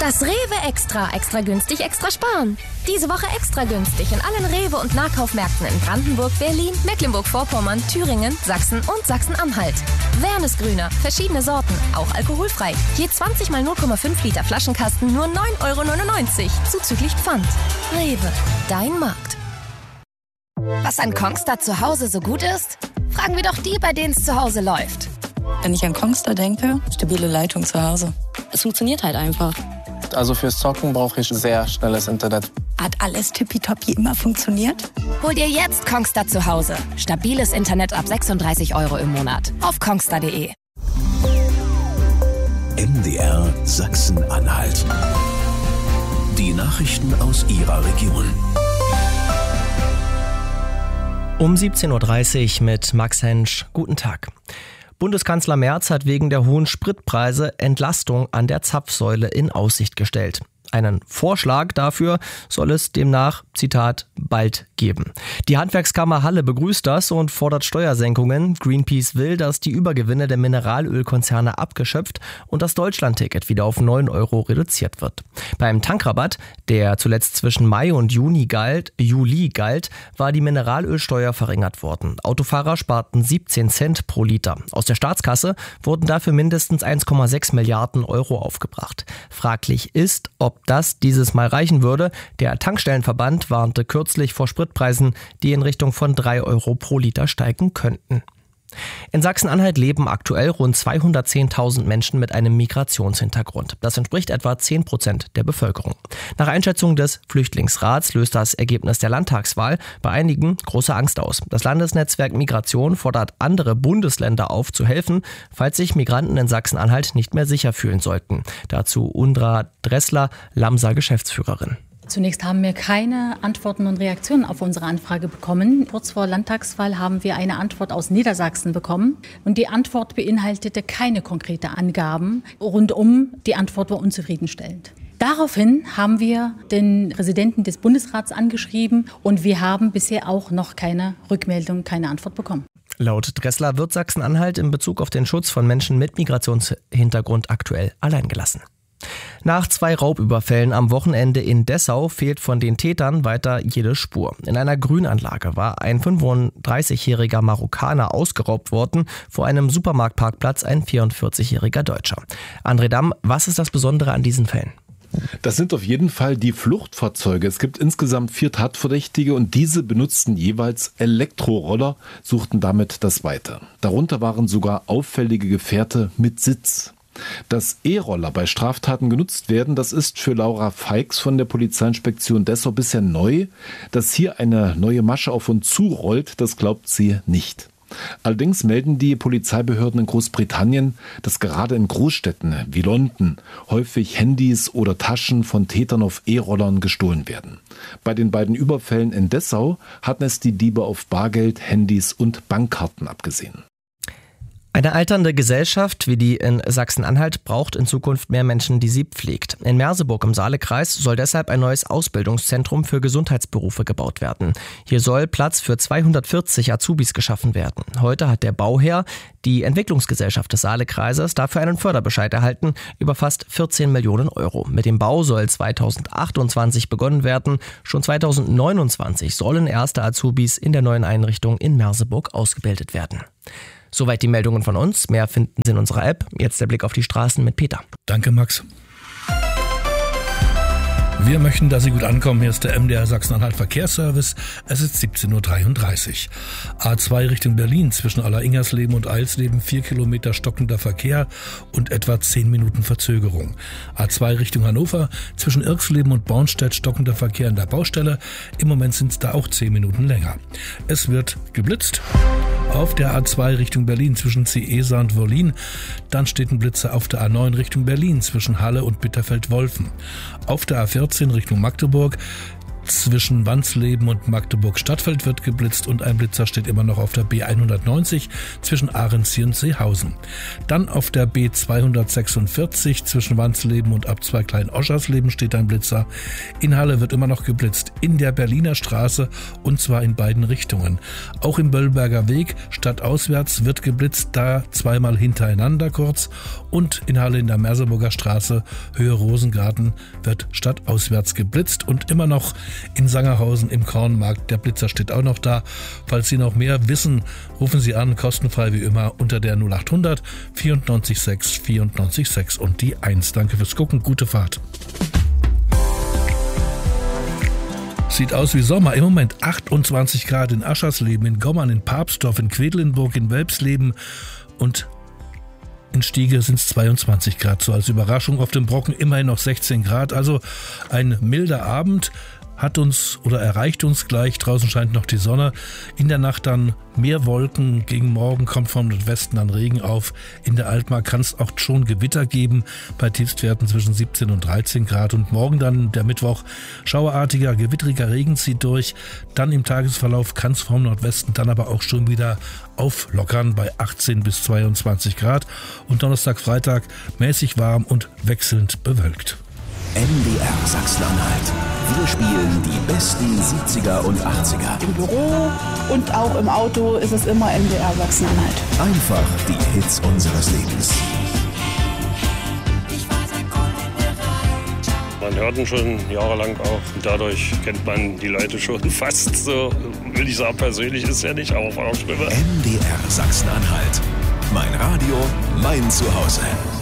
Das Rewe Extra. Extra günstig, extra sparen. Diese Woche extra günstig in allen Rewe- und Nahkaufmärkten in Brandenburg, Berlin, Mecklenburg-Vorpommern, Thüringen, Sachsen und Sachsen-Anhalt. Wernesgrüner, verschiedene Sorten, auch alkoholfrei. Je 20 mal 0,5 Liter Flaschenkasten nur 9,99 €, zuzüglich Pfand. Rewe, dein Markt. Was an Kongstar zu Hause so gut ist? Fragen wir doch die, bei denen es zu Hause läuft. Wenn ich an Kongstar denke, stabile Leitung zu Hause. Es funktioniert halt einfach. Also fürs Zocken brauche ich sehr schnelles Internet. Hat alles tippitoppi immer funktioniert? Hol dir jetzt Kongstar zu Hause. Stabiles Internet ab 36 € im Monat. Auf kongstar.de. MDR Sachsen-Anhalt. Die Nachrichten aus Ihrer Region. Um 17.30 Uhr mit Max Hensch. Guten Tag. Bundeskanzler Merz hat wegen der hohen Spritpreise Entlastung an der Zapfsäule in Aussicht gestellt. Einen Vorschlag dafür soll es demnach, Zitat, bald geben. Die Handwerkskammer Halle begrüßt das und fordert Steuersenkungen. Greenpeace will, dass die Übergewinne der Mineralölkonzerne abgeschöpft und das Deutschlandticket wieder auf 9 € reduziert wird. Beim Tankrabatt, der zuletzt zwischen Mai und Juli galt, war die Mineralölsteuer verringert worden. Autofahrer sparten 17 Cent pro Liter. Aus der Staatskasse wurden dafür mindestens 1,6 Milliarden € aufgebracht. Fraglich ist, ob das dieses Mal reichen würde. Der Tankstellenverband warnte kürzlich vor Spritpreisen, die in Richtung von 3 € pro Liter steigen könnten. In Sachsen-Anhalt leben aktuell rund 210.000 Menschen mit einem Migrationshintergrund. Das entspricht etwa 10% der Bevölkerung. Nach Einschätzung des Flüchtlingsrats löst das Ergebnis der Landtagswahl bei einigen große Angst aus. Das Landesnetzwerk Migration fordert andere Bundesländer auf, zu helfen, falls sich Migranten in Sachsen-Anhalt nicht mehr sicher fühlen sollten. Dazu Undra Dressler, Lamsa-Geschäftsführerin. Zunächst haben wir keine Antworten und Reaktionen auf unsere Anfrage bekommen. Kurz vor Landtagswahl haben wir eine Antwort aus Niedersachsen bekommen. Und die Antwort beinhaltete keine konkreten Angaben. Rundum, die Antwort war unzufriedenstellend. Daraufhin haben wir den Präsidenten des Bundesrats angeschrieben und wir haben bisher auch noch keine Rückmeldung, keine Antwort bekommen. Laut Dressler wird Sachsen-Anhalt in Bezug auf den Schutz von Menschen mit Migrationshintergrund aktuell allein gelassen. Nach 2 Raubüberfällen am Wochenende in Dessau fehlt von den Tätern weiter jede Spur. In einer Grünanlage war ein 35-jähriger Marokkaner ausgeraubt worden, vor einem Supermarktparkplatz ein 44-jähriger Deutscher. André Damm, was ist das Besondere an diesen Fällen? Das sind auf jeden Fall die Fluchtfahrzeuge. Es gibt insgesamt 4 Tatverdächtige und diese benutzten jeweils Elektroroller, suchten damit das Weite. Darunter waren sogar auffällige Gefährte mit Sitz. Dass E-Roller bei Straftaten genutzt werden, das ist für Laura Feix von der Polizeiinspektion Dessau bisher neu. Dass hier eine neue Masche auf uns zurollt, das glaubt sie nicht. Allerdings melden die Polizeibehörden in Großbritannien, dass gerade in Großstädten wie London häufig Handys oder Taschen von Tätern auf E-Rollern gestohlen werden. Bei den beiden Überfällen in Dessau hatten es die Diebe auf Bargeld, Handys und Bankkarten abgesehen. Eine alternde Gesellschaft wie die in Sachsen-Anhalt braucht in Zukunft mehr Menschen, die sie pflegt. In Merseburg im Saalekreis soll deshalb ein neues Ausbildungszentrum für Gesundheitsberufe gebaut werden. Hier soll Platz für 240 Azubis geschaffen werden. Heute hat der Bauherr, die Entwicklungsgesellschaft des Saalekreises, dafür einen Förderbescheid erhalten über fast 14 Millionen €. Mit dem Bau soll 2028 begonnen werden. Schon 2029 sollen erste Azubis in der neuen Einrichtung in Merseburg ausgebildet werden. Soweit die Meldungen von uns. Mehr finden Sie in unserer App. Jetzt der Blick auf die Straßen mit Peter. Danke, Max. Wir möchten, dass Sie gut ankommen. Hier ist der MDR Sachsen-Anhalt Verkehrsservice. Es ist 17.33 Uhr. A2 Richtung Berlin zwischen Aller-Ingersleben und Eilsleben 4 Kilometer stockender Verkehr und etwa 10 Minuten Verzögerung. A2 Richtung Hannover zwischen Irksleben und Bornstedt stockender Verkehr an der Baustelle. Im Moment sind es da auch 10 Minuten länger. Es wird geblitzt. Auf der A2 Richtung Berlin zwischen Ciesa und Wollin. Dann steht ein Blitzer auf der A9 Richtung Berlin zwischen Halle und Bitterfeld-Wolfen. Auf der A14 Richtung Magdeburg Zwischen Wansleben und Magdeburg-Stadtfeld wird geblitzt und ein Blitzer steht immer noch auf der B190 zwischen Ahrensee und Seehausen. Dann auf der B246 zwischen Wansleben und Abzweig Klein-Oschersleben steht ein Blitzer. In Halle wird immer noch geblitzt, in der Berliner Straße und zwar in beiden Richtungen. Auch im Böllberger Weg stadtauswärts wird geblitzt, da zweimal hintereinander kurz, und in Halle in der Merseburger Straße Höhe Rosengarten wird stadtauswärts geblitzt und immer noch in Sangerhausen im Kornmarkt. Der Blitzer steht auch noch da. Falls Sie noch mehr wissen, rufen Sie an, kostenfrei wie immer unter der 0800 94 6 94 6 und die 1. Danke fürs Gucken, gute Fahrt. Sieht aus wie Sommer. Im Moment 28 Grad in Aschersleben, in Gommern, in Papsdorf, in Quedlinburg, in Welpsleben und in Stiege sind es 22 Grad. So als Überraschung auf dem Brocken immerhin noch 16 Grad. Also ein milder Abend erreicht uns gleich. Draußen scheint noch die Sonne. In der Nacht dann mehr Wolken. Gegen Morgen kommt vom Nordwesten dann Regen auf. In der Altmark kann es auch schon Gewitter geben. Bei Tiefstwerten zwischen 17 und 13 Grad. Und morgen dann, der Mittwoch, schauerartiger, gewittriger Regen zieht durch. Dann im Tagesverlauf kann es vom Nordwesten dann aber auch schon wieder auflockern bei 18 bis 22 Grad. Und Donnerstag, Freitag mäßig warm und wechselnd bewölkt. MDR Sachsen-Anhalt. Wir spielen die besten 70er und 80er. Im Büro und auch im Auto ist es immer MDR Sachsen-Anhalt. Einfach die Hits unseres Lebens. Man hört ihn schon jahrelang auch. Und dadurch kennt man die Leute schon fast so. Will ich sagen, persönlich ist er nicht, aber von der Stimme. MDR Sachsen-Anhalt. Mein Radio, mein Zuhause.